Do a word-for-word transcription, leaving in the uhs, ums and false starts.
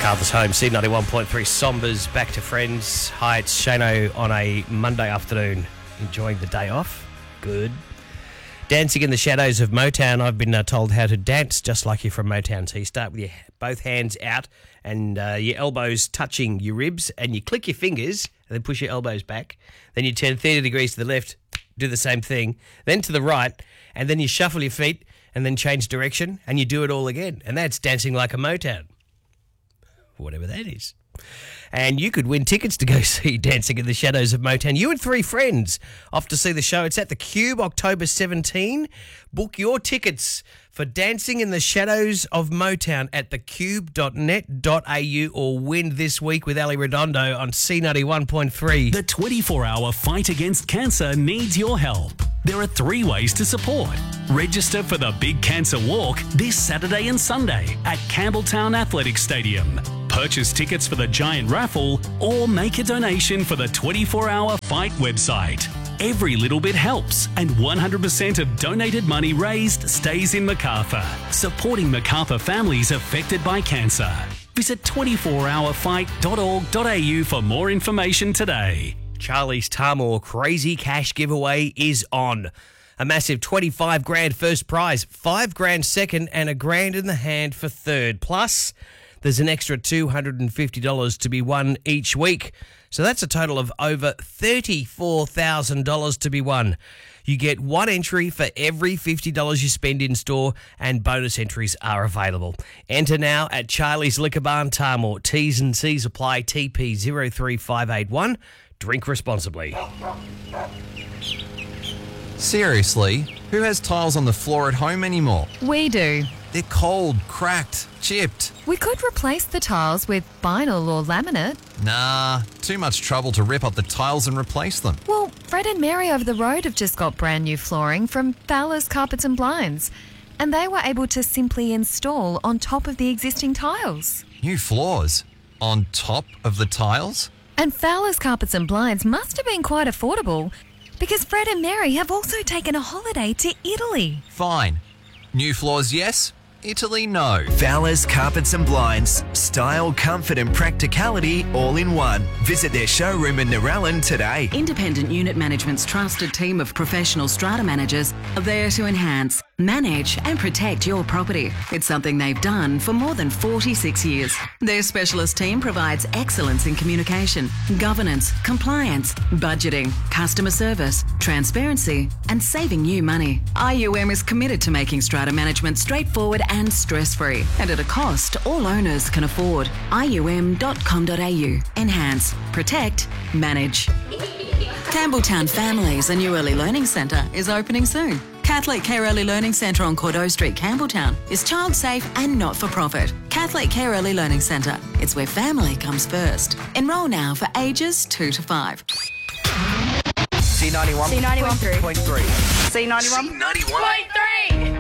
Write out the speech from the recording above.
Carl's home, C ninety-one point three Sombers, back to friends. Hi, it's Shano on a Monday afternoon, enjoying the day off. Good. Dancing in the shadows of Motown. I've been uh, told how to dance just like you're from Motown. So you start with your both hands out and uh, your elbows touching your ribs, and you click your fingers and then push your elbows back. Then you turn thirty degrees to the left, do the same thing, then to the right, and then you shuffle your feet and then change direction, and you do it all again. And that's dancing like a Motown. Whatever that is. And you could win tickets to go see Dancing in the Shadows of Motown. You and three friends off to see the show. It's at the Cube, October seventeenth. Book your tickets for Dancing in the Shadows of Motown at the cube dot net dot a u or win this week with Ali Redondo on C ninety-one point three. The twenty-four hour fight against cancer needs your help. There are three ways to support. Register for the Big Cancer Walk this Saturday and Sunday at Campbelltown Athletic Stadium. Purchase tickets for the giant raffle or make a donation for the twenty-four hour fight website. Every little bit helps, and one hundred percent of donated money raised stays in Macarthur, supporting Macarthur families affected by cancer. Visit twenty-four hour fight dot org dot a u for more information today. Charlie's Tamor Crazy Cash Giveaway is on. A massive twenty-five grand first prize, five grand second, and a grand in the hand for third. Plus, there's an extra two hundred fifty dollars to be won each week. So that's a total of over thirty-four thousand dollars to be won. You get one entry for every fifty dollars you spend in store, and bonus entries are available. Enter now at Charlie's Liquor Barn, Tamor. T's and C's apply. T P zero three five eight one. Drink responsibly. Seriously, who has tiles on the floor at home anymore? We do. They're cold, cracked, chipped. We could replace the tiles with vinyl or laminate. Nah, too much trouble to rip up the tiles and replace them. Well, Fred and Mary over the road have just got brand new flooring from Fowler's Carpets and Blinds, and they were able to simply install on top of the existing tiles. New floors? On top of the tiles? And Fowler's Carpets and Blinds must have been quite affordable, because Fred and Mary have also taken a holiday to Italy. Fine. New floors, yes. Italy, no. Fowler's Carpets and Blinds. Style, comfort and practicality all in one. Visit their showroom in Narellan today. Independent Unit Management's trusted team of professional strata managers are there to enhance, manage and protect your property. It's something they've done for more than forty-six years. Their specialist team provides excellence in communication, governance, compliance, budgeting, customer service, transparency and saving you money. I U M is committed to making strata management straightforward and stress-free, and at a cost all owners can afford. I U M dot com dot a u. Enhance, protect, manage. Campbelltown Families, a new early learning centre, is opening soon. Catholic Care Early Learning Centre on Cordeaux Street, Campbelltown is child safe and not for profit. Catholic Care Early Learning Centre. It's where family comes first. Enrol now for ages two to five. C ninety-one C ninety-one point three. C ninety-one point three.